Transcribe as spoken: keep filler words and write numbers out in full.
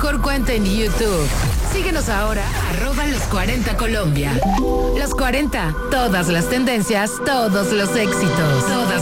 mejor cuenta en YouTube. Síguenos ahora, arroba los cuarenta Colombia. Los cuarenta, todas las tendencias, todos los éxitos, todas